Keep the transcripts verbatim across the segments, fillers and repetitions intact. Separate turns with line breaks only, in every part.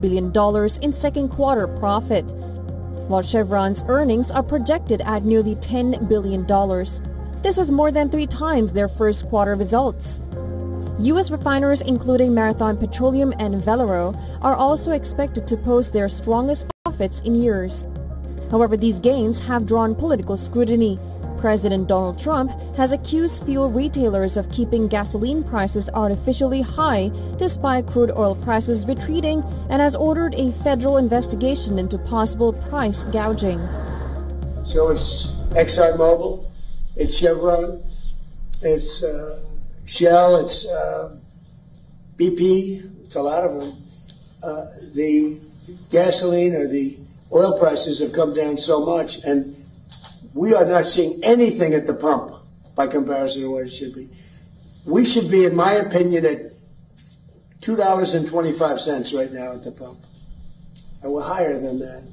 billion dollars in second quarter profit, while Chevron's earnings are projected at nearly ten billion dollars. This is more than three times their first quarter results. U S refiners including Marathon Petroleum and Valero are also expected to post their strongest profits in years. However, these gains have drawn political scrutiny. President Donald Trump has accused fuel retailers of keeping gasoline prices artificially high despite crude oil prices retreating and has ordered a federal investigation into possible price gouging.
So it's ExxonMobil, it's Chevron, it's uh, Shell, it's uh, B P, it's a lot of them. Uh, the gasoline or the oil prices have come down so much, and we are not seeing anything at the pump by comparison to what it should be. We should be, in my opinion, at two dollars and twenty-five cents right now at the pump. And we're higher than that.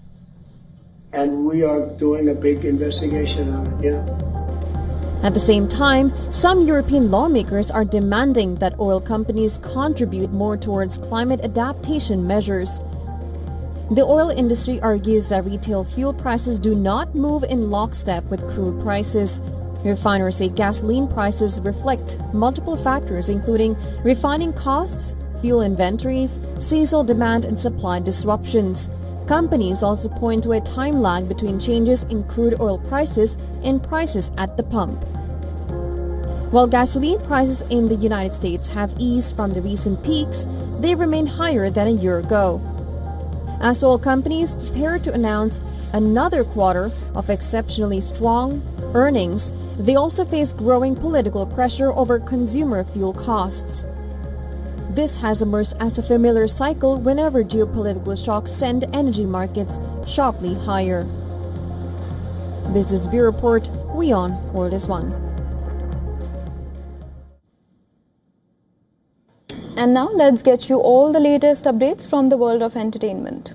And we are doing a big investigation on it, yeah.
At the same time, some European lawmakers are demanding that oil companies contribute more towards climate adaptation measures. The oil industry argues that retail fuel prices do not move in lockstep with crude prices. Refiners say gasoline prices reflect multiple factors including refining costs, fuel inventories, seasonal demand and supply disruptions. Companies also point to a time lag between changes in crude oil prices and prices at the pump. While gasoline prices in the United States have eased from the recent peaks, they remain higher than a year ago. As oil companies prepare to announce another quarter of exceptionally strong earnings, they also face growing political pressure over consumer fuel costs. This has emerged as a familiar cycle whenever geopolitical shocks send energy markets sharply higher. Business Bureau Report, WION, World is One.
And now let's get you all the latest updates from the world of entertainment.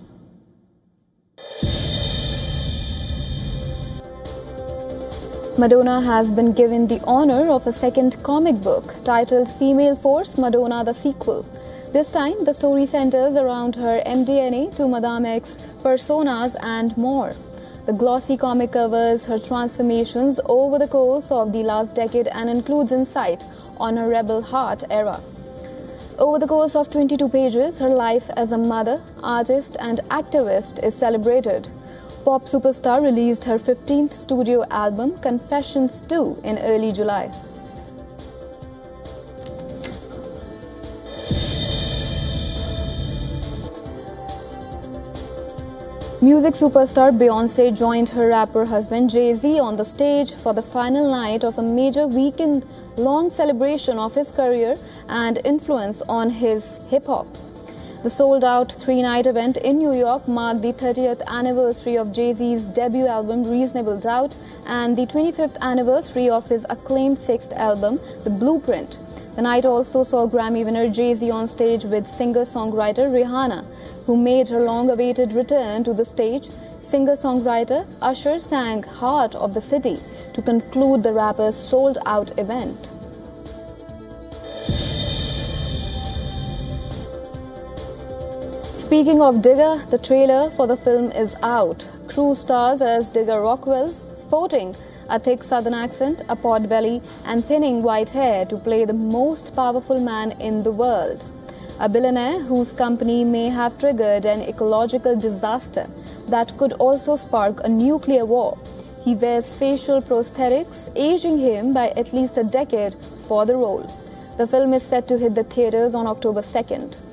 Madonna has been given the honor of a second comic book titled Female Force Madonna the Sequel. This time, the story centers around her M D N A to Madame X personas and more. The glossy comic covers her transformations over the course of the last decade and includes insight on her rebel heart era. Over the course of twenty-two pages, her life as a mother, artist and activist is celebrated. Pop superstar released her fifteenth studio album, Confessions two, in early July. Music superstar Beyoncé joined her rapper husband Jay-Z on the stage for the final night of a major weekend-long celebration of his career and influence on his hip-hop. The sold-out three-night event in New York marked the thirtieth anniversary of Jay-Z's debut album Reasonable Doubt and the twenty-fifth anniversary of his acclaimed sixth album, The Blueprint. The night also saw Grammy winner Jay-Z on stage with singer-songwriter Rihanna, who made her long-awaited return to the stage. Singer-songwriter Usher sang Heart of the City to conclude the rapper's sold-out event. Speaking of Digger, the trailer for the film is out. Crew stars as Digger Rockwell, sporting a thick southern accent, a pot belly and thinning white hair to play the most powerful man in the world. A billionaire whose company may have triggered an ecological disaster that could also spark a nuclear war. He wears facial prosthetics, aging him by at least a decade for the role. The film is set to hit the theaters on October second.